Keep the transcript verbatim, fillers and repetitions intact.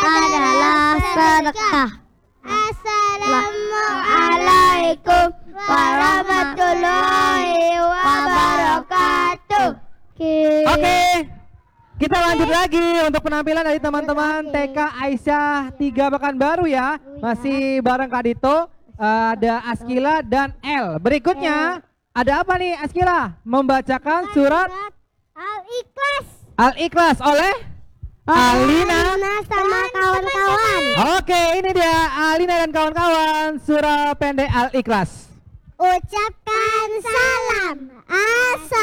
adalah sedekah. Assalamualaikum warahmatullahi wabarakatuh. Oke. Okay. Kita lanjut lagi untuk penampilan dari teman-teman T K Aisyah tiga Pekanbaru ya. Masih bareng Kak Dito, ada Askila dan L. Berikutnya ada apa nih Askila? Membacakan surat Al-Ikhlas. Al-Ikhlas oleh Alina sama kawan-kawan. Oke, ini dia Alina dan kawan-kawan surah pendek Al-Ikhlas. Ucapkan salam. Assalamualaikum